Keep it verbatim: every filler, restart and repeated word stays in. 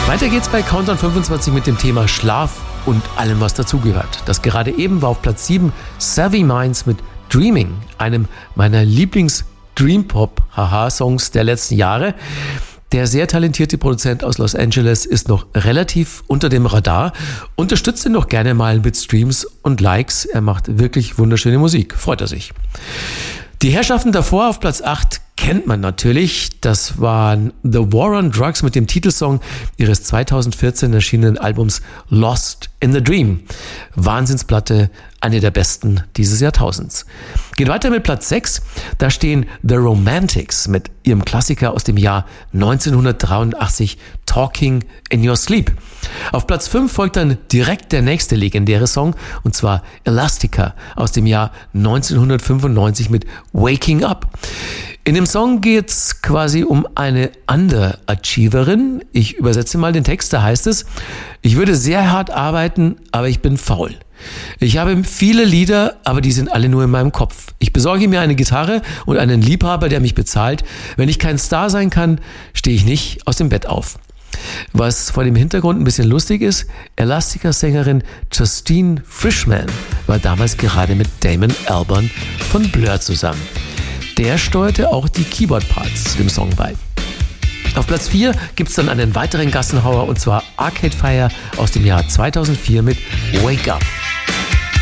Weiter geht's bei Countdown fünfundzwanzig mit dem Thema Schlaf und allem, was dazugehört. Das gerade eben war auf Platz sieben Savvy Minds mit Dreaming, einem meiner Lieblings-Dream-Pop-Haha-Songs der letzten Jahre. Der sehr talentierte Produzent aus Los Angeles ist noch relativ unter dem Radar. Unterstützt ihn doch gerne mal mit Streams und Likes. Er macht wirklich wunderschöne Musik. Freut er sich. Die Herrschaften davor auf Platz acht kennt man natürlich. Das waren The War on Drugs mit dem Titelsong ihres zweitausendvierzehn erschienenen Albums Lost in the Dream. Wahnsinnsplatte, eine der besten dieses Jahrtausends. Geht weiter mit Platz sechs. Da stehen The Romantics mit ihrem Klassiker aus dem Jahr neunzehnhundertdreiundachtzig Talking in Your Sleep. Auf Platz fünf folgt dann direkt der nächste legendäre Song, und zwar Elastica aus dem Jahr neunzehnhundertfünfundneunzig mit Waking Up. In dem Song geht's quasi um eine Underachieverin. Ich übersetze mal den Text, da heißt es: Ich würde sehr hart arbeiten, aber ich bin faul. Ich habe viele Lieder, aber die sind alle nur in meinem Kopf. Ich besorge mir eine Gitarre und einen Liebhaber, der mich bezahlt. Wenn ich kein Star sein kann, stehe ich nicht aus dem Bett auf. Was vor dem Hintergrund ein bisschen lustig ist, Elastica-Sängerin Justine Frischman war damals gerade mit Damon Albarn von Blur zusammen. Der steuerte auch die Keyboard-Parts zu dem Song bei. Auf Platz vier gibt's dann einen weiteren Gassenhauer, und zwar Arcade Fire aus dem Jahr zweitausendvier mit Wake Up.